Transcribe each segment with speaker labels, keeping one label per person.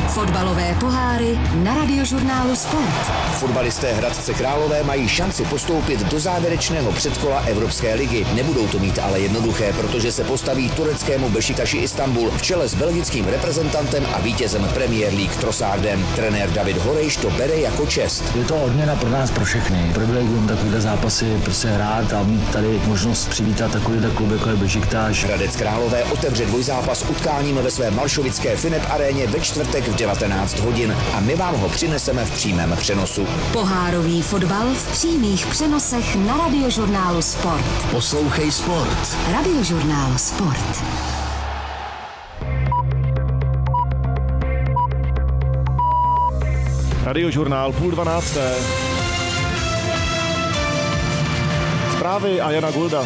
Speaker 1: Fotbalové poháry na Radiožurnálu Sport.
Speaker 2: Fotbalisté Hradce Králové mají šanci postoupit do závěrečného předkola Evropské ligy. Nebudou to mít ale jednoduché, protože se postaví tureckému Bešiktaši Istanbul v čele s belgickým reprezentantem a vítězem Premier League Trossardem. Trenér David Horejš to bere jako čest.
Speaker 3: Je to odměna pro nás, pro všechny. Privilegium takovýhle zápasy prostě hrát a mít tady možnost přivítat takovýhle klub, jako je Bešiktaš.
Speaker 2: Hradec Králové otevře dvojzápas utkáním ve své malšovické Finep aréně ve čtvrtek v 19 hodin a my vám ho přineseme v přímém přenosu.
Speaker 1: Pohárový fotbal v přímých přenosech na Radiožurnálu Sport.
Speaker 2: Poslouchej Sport.
Speaker 1: Radiožurnál Sport.
Speaker 4: Radiožurnál 11:30. Zprávy a Jana Gulda.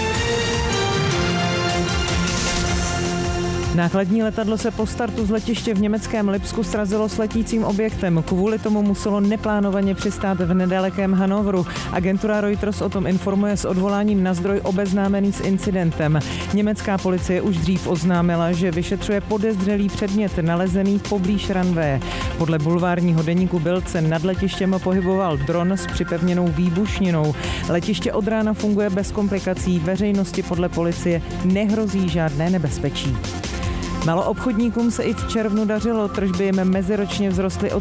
Speaker 5: Nákladní letadlo se po startu z letiště v německém Lipsku srazilo s letícím objektem. Kvůli tomu muselo neplánovaně přistát v nedalekém Hannoveru. Agentura Reuters o tom informuje s odvoláním na zdroj obeznámený s incidentem. Německá policie už dřív oznámila, že vyšetřuje podezřelý předmět nalezený poblíž ranveje. Podle bulvárního deníku Bild se nad letištěm pohyboval dron s připevněnou výbušninou. Letiště od rána funguje bez komplikací. Veřejnosti podle policie nehrozí žádné nebezpečí. Maloobchodníkům se i v červnu dařilo, tržby jim meziročně vzrostly o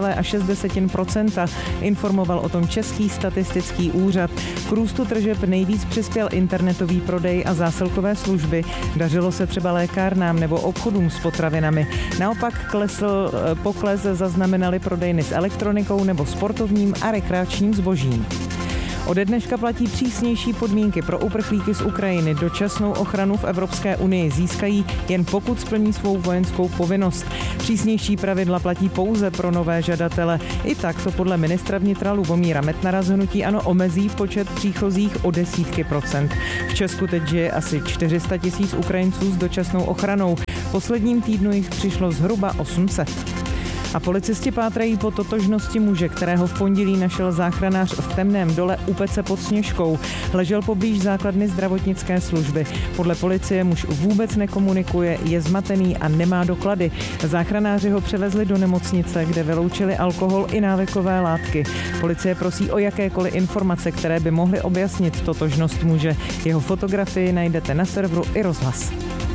Speaker 5: 3,6%, informoval o tom Český statistický úřad. K růstu tržeb nejvíc přispěl internetový prodej a zásilkové služby. Dařilo se třeba lékárnám nebo obchodům s potravinami. Naopak pokles zaznamenaly prodejny s elektronikou nebo sportovním a rekreačním zbožím. Ode dneška platí přísnější podmínky pro uprchlíky z Ukrajiny. Dočasnou ochranu v Evropské unii získají jen pokud splní svou vojenskou povinnost. Přísnější pravidla platí pouze pro nové žadatele. I tak to podle ministra vnitra Lubomíra Metnara z hnutí ANO omezí počet příchozích o desítky procent. V Česku teď žije asi 400 000 Ukrajinců s dočasnou ochranou. V posledním týdnu jich přišlo zhruba 800. A policisti pátrají po totožnosti muže, kterého v pondělí našel záchranář v Temném dole u Pece pod Sněžkou. Ležel poblíž základny zdravotnické služby. Podle policie muž vůbec nekomunikuje, je zmatený a nemá doklady. Záchranáři ho převezli do nemocnice, kde vyloučili alkohol i návykové látky. Policie prosí o jakékoliv informace, které by mohly objasnit totožnost muže. Jeho fotografii najdete na serveru iRozhlas.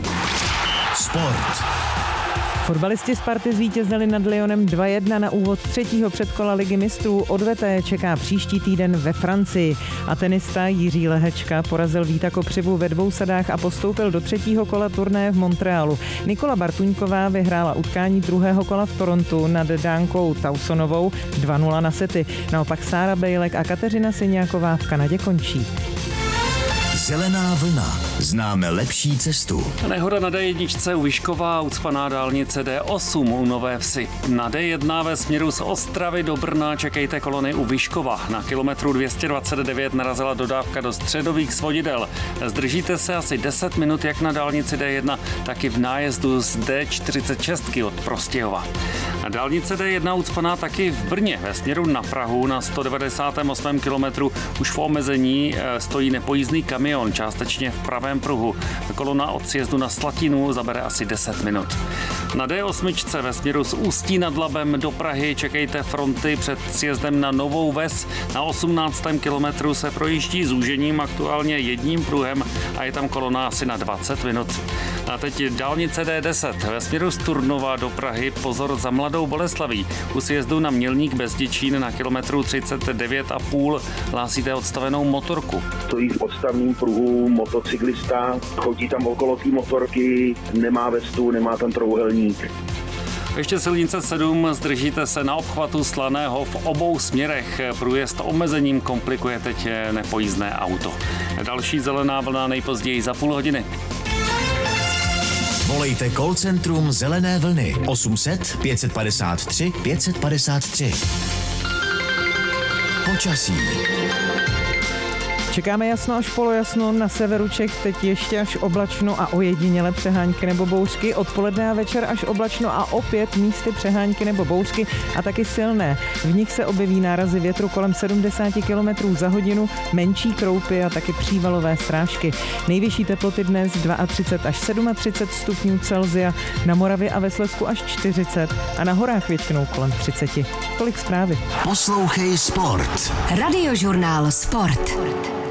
Speaker 2: Sport.
Speaker 5: Fotbalisti Sparty zvítězili nad Lyonem 2-1 na úvod třetího předkola Ligy mistrů. Odveté čeká příští týden ve Francii. A tenista Jiří Lehečka porazil Víta Kopřivu ve 2 sadách a postoupil do třetího kola turnaje v Montrealu. Nikola Bartuňková vyhrála utkání druhého kola v Torontu nad Dánkou Tausonovou 2-0 na sety. Naopak Sára Bejlek a Kateřina Syňáková v Kanadě končí.
Speaker 2: Zelená vlna. Známe lepší cestu.
Speaker 6: Nehoda na D1 u Vyškova, ucpaná dálnice D8 u Nové Vsi. Na D1 ve směru z Ostravy do Brna čekejte kolony u Vyškova. Na kilometru 229 narazila dodávka do středových svodidel. Zdržíte se asi 10 minut jak na dálnici D1, tak i v nájezdu z D46 od Prostějova. Dálnice D1 ucpaná taky v Brně ve směru na Prahu na 198. kilometru. Už v omezení stojí nepojízdný kamion, částečně v pravém pruhu. Kolona od sjezdu na Slatinu zabere asi 10 minut. Na D8 ve směru z Ústí nad Labem do Prahy čekejte fronty před sjezdem na Novou Ves. Na 18. kilometru se projíždí zúžením aktuálně jedním pruhem a je tam kolona asi na 20 minut. A teď dálnice D10 ve směru z Turnova do Prahy, pozor za Mladou Boleslaví. U sjezdu na Mělník bez Děčín na kilometru 39,5 hlásíte odstavenou motorku.
Speaker 7: Stojí v odstavném pruhu motocyklista, chodí tam okolo té motorky, nemá vestu, nemá tam trouhelník.
Speaker 6: Ještě silnice 7, zdržíte se na obchvatu Slaného v obou směrech. Průjezd omezením komplikuje teď nepojízdné auto. Další zelená vlna nejpozději za půl hodiny.
Speaker 2: Volejte call centrum Zelené vlny 800 553 553. Počasí.
Speaker 5: Čekáme jasno až polojasno, na severu Čech teď ještě až oblačno a ojediněle přehánky nebo bouřky, odpoledne a večer až oblačno a opět místy přehánky nebo bouřky a taky silné. V nich se objeví nárazy větru kolem 70 km za hodinu, menší kroupy a taky přívalové srážky. Nejvyšší teploty dnes 32 až 37 stupňů Celsia, na Moravě a ve Slezsku až 40 a na horách většinou kolem 30. Tolik zprávy.
Speaker 2: Poslouchej Sport.
Speaker 1: Radiožurnál Sport.